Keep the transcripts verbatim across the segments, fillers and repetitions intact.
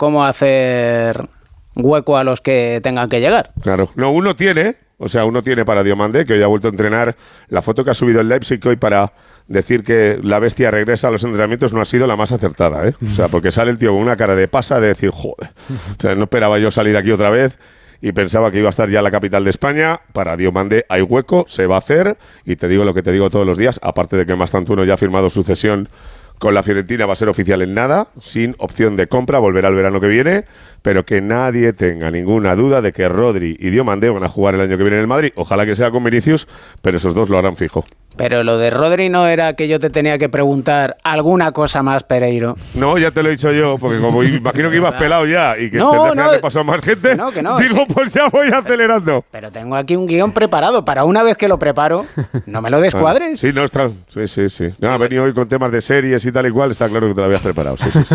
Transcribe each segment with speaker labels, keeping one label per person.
Speaker 1: cómo hacer hueco a los que tengan que llegar.
Speaker 2: Claro. No, uno tiene, o sea, uno tiene para Diomande, que hoy ha vuelto a entrenar. La foto que ha subido el Leipzig hoy para decir que la bestia regresa a los entrenamientos no ha sido la más acertada, ¿eh? O sea, porque sale el tío con una cara de pasa de decir, joder, o sea, no esperaba yo salir aquí otra vez y pensaba que iba a estar ya en la capital de España. Para Diomande hay hueco, se va a hacer, y te digo lo que te digo todos los días, aparte de que Mastantuono ya ha firmado su cesión con la Fiorentina, va a ser oficial en nada, sin opción de compra, volverá el verano que viene, pero que nadie tenga ninguna duda de que Rodri y Diomande van a jugar el año que viene en el Madrid. Ojalá que sea con Vinicius, pero esos dos lo harán fijo.
Speaker 1: Pero lo de Rodri no era que yo te tenía que preguntar alguna cosa más, Pereiro.
Speaker 2: No, ya te lo he dicho yo, porque como imagino que ibas pelado ya y que
Speaker 1: no,
Speaker 2: tendrás
Speaker 1: no,
Speaker 2: que haber pasado más gente,
Speaker 1: que no, que no,
Speaker 2: digo,
Speaker 1: sí.
Speaker 2: Pues ya voy acelerando.
Speaker 1: Pero tengo aquí un guión preparado para una vez que lo preparo, no me lo descuadres.
Speaker 2: Sí, no, está, sí, sí, sí. No, ha venido hoy con temas de series y tal y cual, está claro que te lo habías preparado. Sí, sí, sí.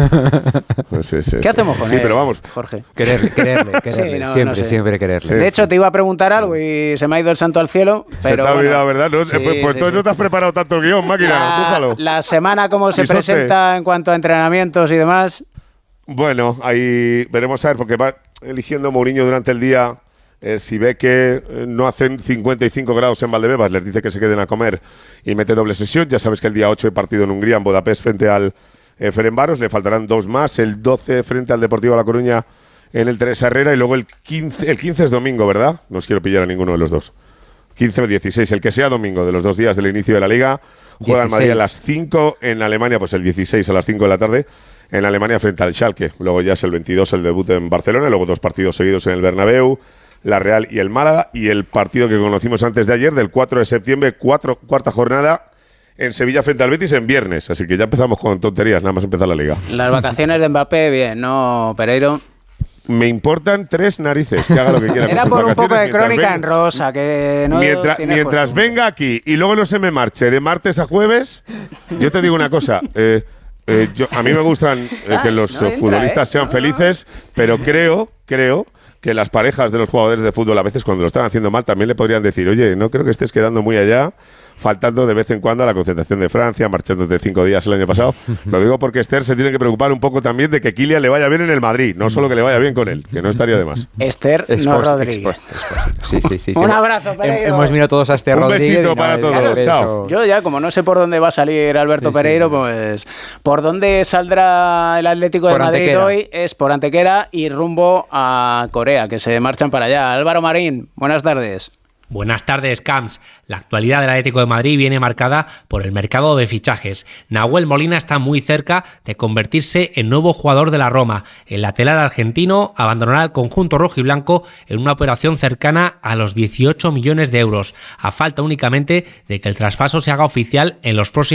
Speaker 2: sí, sí,
Speaker 1: ¿Qué
Speaker 2: sí.
Speaker 1: hacemos con
Speaker 2: sí,
Speaker 1: él,
Speaker 2: pero vamos.
Speaker 1: Jorge?
Speaker 3: Quererle, quererle, quererle.
Speaker 1: Sí, no,
Speaker 3: siempre,
Speaker 1: no sé.
Speaker 3: siempre quererle.
Speaker 2: Sí,
Speaker 1: De hecho, te iba a preguntar algo y se me ha ido el santo al cielo. Pero
Speaker 2: se te ha olvidado,
Speaker 1: bueno,
Speaker 2: ¿verdad? No,
Speaker 1: sí,
Speaker 2: pues pues
Speaker 1: sí,
Speaker 2: tú
Speaker 1: sí.
Speaker 2: no te has preparado tanto el guión, máquina,
Speaker 1: La,
Speaker 2: búfalo.
Speaker 1: la semana, cómo se
Speaker 2: Quisote.
Speaker 1: presenta en cuanto a entrenamientos y demás.
Speaker 2: Bueno, ahí veremos a ver, porque va eligiendo Mourinho durante el día. Eh, si ve que eh, no hacen cincuenta y cinco grados en Valdebebas, les dice que se queden a comer y mete doble sesión. Ya sabes que el día ocho hay partido en Hungría, en Budapest, frente al eh, Ferencváros. Le faltarán dos más. El doce frente al Deportivo La Coruña en el Teresa Herrera. Y luego el quince, el quince es domingo, ¿verdad? No os quiero pillar a ninguno de los dos. quince o dieciséis, el que sea domingo de los dos días del inicio de la Liga. Juega el Madrid a las cinco en Alemania, pues el dieciséis a las cinco de la tarde en Alemania frente al Schalke. Luego ya es el veintidós el debut en Barcelona, luego dos partidos seguidos en el Bernabéu, la Real y el Málaga, y el partido que conocimos antes de ayer, del cuatro de septiembre, cuatro, cuarta jornada en Sevilla frente al Betis en viernes. Así que ya empezamos con tonterías, nada más empezar la Liga.
Speaker 1: Las vacaciones de Mbappé, bien, ¿no, Pereiro?
Speaker 2: Me importan tres narices, que haga lo que quiera.
Speaker 1: Era
Speaker 2: con
Speaker 1: por
Speaker 2: sus
Speaker 1: un poco de
Speaker 2: vacaciones,
Speaker 1: crónica
Speaker 2: mientras
Speaker 1: en rosa, que no
Speaker 2: Mientras,
Speaker 1: tienes
Speaker 2: mientras
Speaker 1: costumbre.
Speaker 2: venga aquí y luego no se me marche de martes a jueves, yo te digo una cosa. Eh, eh, yo, a mí me gustan eh, que los
Speaker 1: no
Speaker 2: eh,
Speaker 1: entra,
Speaker 2: futbolistas
Speaker 1: ¿eh?
Speaker 2: sean
Speaker 1: No,
Speaker 2: felices, pero creo, creo que las parejas de los jugadores de fútbol a veces cuando lo están haciendo mal también le podrían decir, oye, no creo que estés quedando muy allá, faltando de vez en cuando a la concentración de Francia, marchándote cinco días el año pasado. Lo digo porque Esther se tiene que preocupar un poco también de que Kylian le vaya bien en el Madrid, no solo que le vaya bien con él, que no estaría de más.
Speaker 1: Esther, no
Speaker 3: Expos-
Speaker 1: Rodríguez.
Speaker 3: expos- expos- Sí, sí, sí. sí.
Speaker 1: Un abrazo, Pereiro.
Speaker 3: Hemos mirado todos a este
Speaker 2: Un
Speaker 3: Rodríguez.
Speaker 2: besito
Speaker 3: y
Speaker 2: para
Speaker 3: no,
Speaker 2: todos,
Speaker 3: el beso.
Speaker 2: chao.
Speaker 1: Yo ya, como no sé por dónde va a salir Alberto
Speaker 3: Sí, sí.
Speaker 1: Pereiro, pues por dónde saldrá el Atlético de
Speaker 3: Por
Speaker 1: Madrid
Speaker 3: Antequera.
Speaker 1: hoy es por Antequera y rumbo a Corea, que se marchan para allá. Álvaro Marín, buenas tardes.
Speaker 4: Buenas tardes, Camps. La actualidad del Atlético de Madrid viene marcada por el mercado de fichajes. Nahuel Molina está muy cerca de convertirse en nuevo jugador de la Roma. El lateral argentino abandonará el conjunto rojiblanco en una operación cercana a los dieciocho millones de euros, a falta únicamente de que el traspaso se haga oficial en los próximos